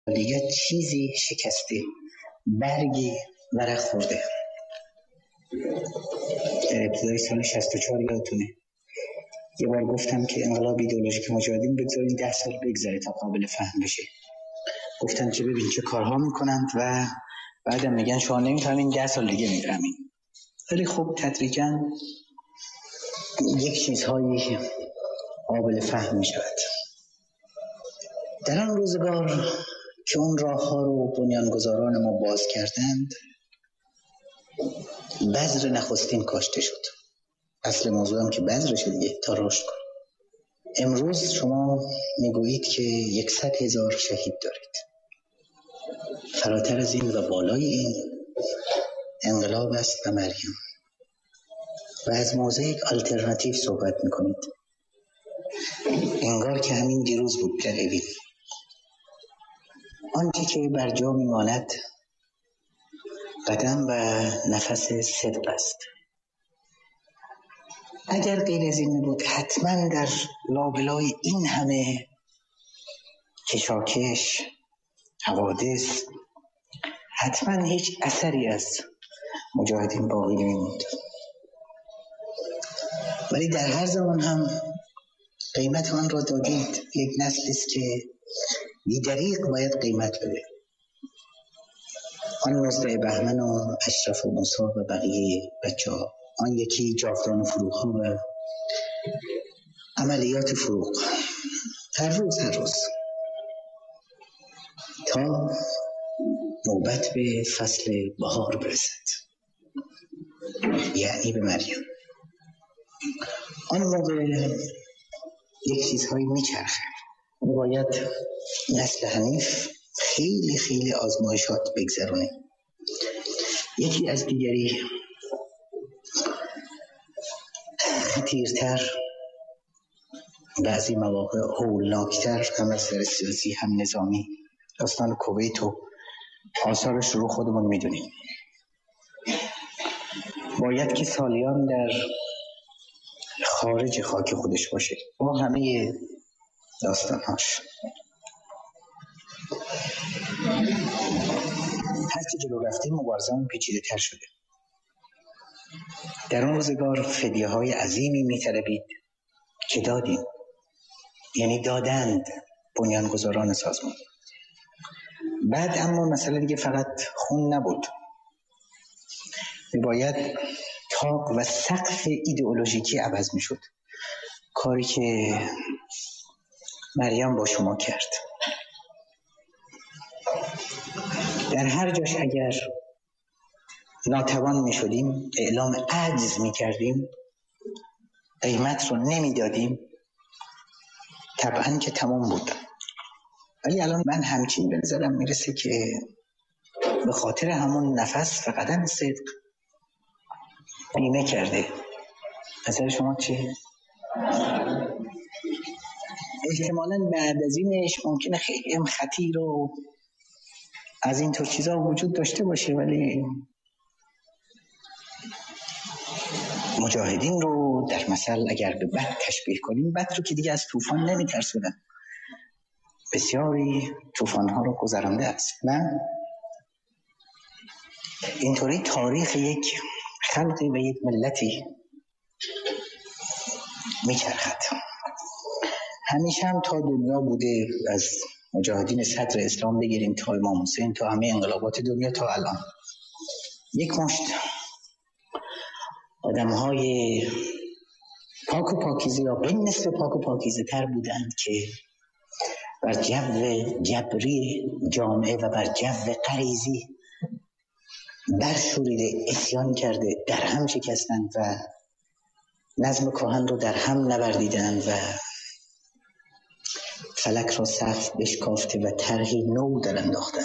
دیگه چیزی شکسته، برگی ورق خورده. در ابتدای سال 64 یادتونه یه بار گفتم که انقلاب ایدئولوژیک مجاهدین بگذارین 10 سال بگذره تا قابل فهم بشه. گفتن که ببین چه کارها میکنند و بعدم میگن شما نمیفهمین 10 سال دیگه میفهمین. ولی خب تدریجاً یک چیزهایی قابل فهم میشود. در آن روزگار که اون راه ها رو بنیانگذاران ما باز کردند، بذر نخستین کاشته شد. اصل موضوع هم که بذرش دیگه تا رشد کنه. امروز شما میگویید که 100,000 شهید دارید. فراتر از این و بالای این انقلاب است و مریم، و از موضع یک آلترناتیو صحبت میکنید. انگار که همین دیروز بود در اوین. آنچه که بر جا میماند قدم و نفس صدق است. اگر غیر از این بود حتما در لابلای این همه کشاکش، حوادث، حتما هیچ اثری از مجاهدین باقی نمی‌موند. ولی در هر زمان هم قیمت آن را دادید. یک نسل است که بی‌دریغ باید قیمت بده. آن مزرع بهمن و اشرف و موسی و بقیه بچه‌ها، آن یکی جاودان فروغ‌ها و عملیات فروغ، هر روز تا نوبت به فصل بهار برسد، یعنی به مریم. آن موقع یک چیزهایی میچرخه. باید نسل حنیف خیلی خیلی آزمایشات بگذرونه، یکی از دیگری خطیرتر، بعضی مواقع هولناکتر، هم از نظر سیاسی هم نظامی. داستان کویت و آثارش رو خودمون میدونیم. باید که سالیان در خارج خاک خودش باشه با همه داستانهاش. هرچی جلو رفتیم مبارزه‌مون پیچیده تر شده. در اون روزگار فدیه های عظیمی می‌طلبید که دادیم، یعنی دادند بنیانگذاران سازمان. بعد اما مسئله دیگه فقط خون نبود، میباید طاق و سقف ایدئولوژیکی عوض میشد. کاری که مریم با شما کرد. در هر جاش اگر ناتوان میشدیم، اعلام عجز میکردیم، قیمت رو نمیدادیم، طبعا که تمام بود. ولی الان من همچین به نظرم میرسه که به خاطر همون نفس و قدم صدق بیمه کرده. نظر شما چیه؟ احتمالاً بعد از اینش ممکنه خیلی هم خطیر و از این طور چیزا وجود داشته باشه، ولی مجاهدین رو در مثل اگر به بد تشبیه کنیم، بد رو که دیگه از طوفان نمیترسونن. بسیاری طوفان‌ها رو گذرانده است. نه؟ اینطوری تاریخ یک خلقی و یک ملتی میچرخد. همیشه هم تا دنیا بوده، از مجاهدین صدر اسلام بگیریم تا امام حسین، تا همه انقلابات دنیا تا الان، یک مشت آدم‌های پاک و پاکیزه یا به نسبت پاک و پاکیزه تر بودند که بر جو جبری جامعه و بر جو غریزی برشوریده، اسیان کرده، در هم شکستند و نظم کهن رو در هم نوردیدند و فلک را سقف بشکافته و طرحی نو در انداختند.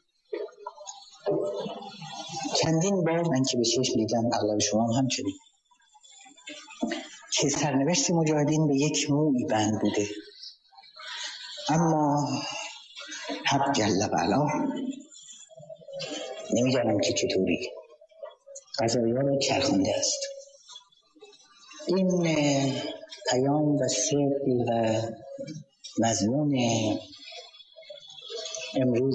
چندین بار من که به چشم دیدم، اغلب شما هم همچنین، که سرنوشت مجاهدین به یک مویی بند بوده، اما حق جل و علا نمیدانم که چطوری قضایا رو چرخونده است. این پیام و صدق و مضمون امروز